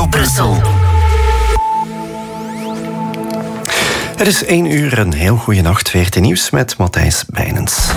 Brussel. Het is 1 uur, een heel goede nacht. VRT Nieuws met Matthijs Bijnens.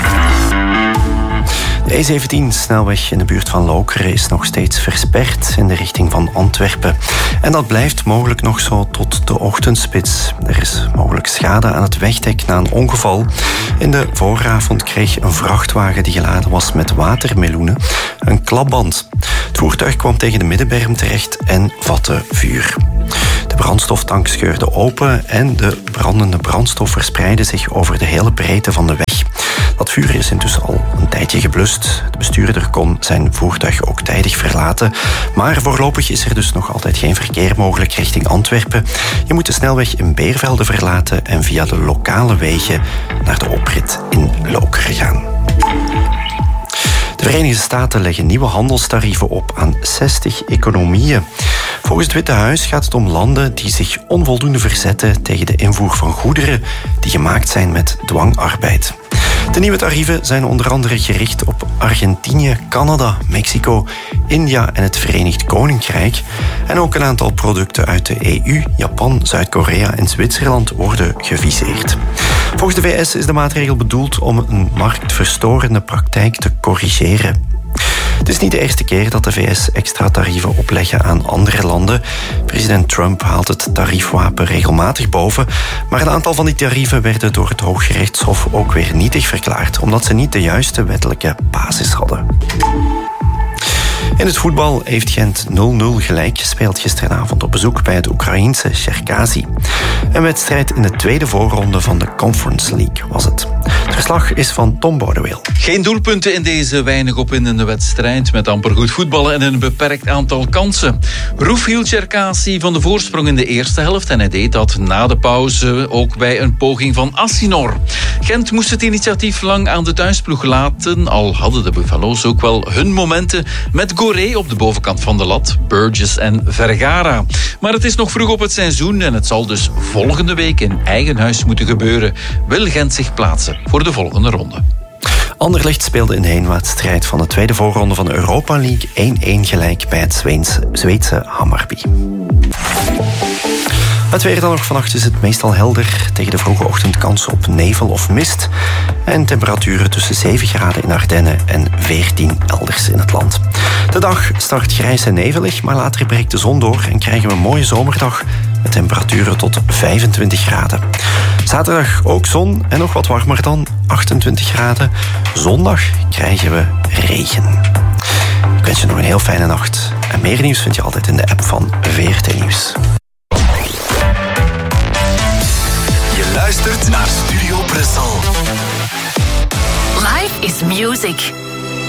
De E17-snelweg in de buurt van Lokeren is nog steeds versperd in de richting van Antwerpen. En dat blijft mogelijk nog zo tot de ochtendspits. Er is mogelijk schade aan het wegdek na een ongeval. In de vooravond kreeg een vrachtwagen die geladen was met watermeloenen een klapband. Het voertuig kwam tegen de middenberm terecht en vatte vuur. De brandstoftank scheurde open en de brandende brandstof verspreidde zich over de hele breedte van de weg. Dat vuur is intussen al een tijdje geblust. De bestuurder kon zijn voertuig ook tijdig verlaten. Maar voorlopig is er dus nog altijd geen verkeer mogelijk richting Antwerpen. Je moet de snelweg in Beervelde verlaten en via de lokale wegen naar de oprit in Lokeren gaan. De Verenigde Staten leggen nieuwe handelstarieven op aan 60 economieën. Volgens het Witte Huis gaat het om landen die zich onvoldoende verzetten tegen de invoer van goederen die gemaakt zijn met dwangarbeid. De nieuwe tarieven zijn onder andere gericht op Argentinië, Canada, Mexico, India en het Verenigd Koninkrijk. En ook een aantal producten uit de EU, Japan, Zuid-Korea en Zwitserland worden geviseerd. Volgens de VS is de maatregel bedoeld om een marktverstorende praktijk te corrigeren. Het is niet de eerste keer dat de VS extra tarieven opleggen aan andere landen. President Trump haalt het tariefwapen regelmatig boven, maar een aantal van die tarieven werden door het Hooggerechtshof ook weer nietig verklaard, omdat ze niet de juiste wettelijke basis hadden. In het voetbal heeft Gent 0-0 gelijk gespeeld gisteravond op bezoek bij het Oekraïense Cherkasy. Een wedstrijd in de tweede voorronde van de Conference League was het. Het verslag is van Tom Bodeweel. Geen doelpunten in deze weinig opwindende wedstrijd met amper goed voetballen en een beperkt aantal kansen. Roef hield Cherkasy van de voorsprong in de eerste helft en hij deed dat na de pauze ook bij een poging van Assinor. Gent moest het initiatief lang aan de thuisploeg laten, al hadden de Buffalo's ook wel hun momenten met Goré op de bovenkant van de lat, Burgess en Vergara. Maar het is nog vroeg op het seizoen en het zal dus volgende week in eigen huis moeten gebeuren. Wil Gent zich plaatsen voor de volgende ronde. Anderlecht speelde in de heenwedstrijd van de tweede voorronde van de Europa League 1-1 gelijk bij het Zweedse Hammarby. Het weer dan nog. Vannacht is het meestal helder. Tegen de vroege ochtend kans op nevel of mist. En temperaturen tussen 7 graden in Ardennen en 14 elders in het land. De dag start grijs en nevelig, maar later breekt de zon door en krijgen we een mooie zomerdag met temperaturen tot 25 graden. Zaterdag ook zon en nog wat warmer dan 28 graden. Zondag krijgen we regen. Ik wens je nog een heel fijne nacht. En meer nieuws vind je altijd in de app van VRT Nieuws. Je luistert naar Studio Brussel. Life is music.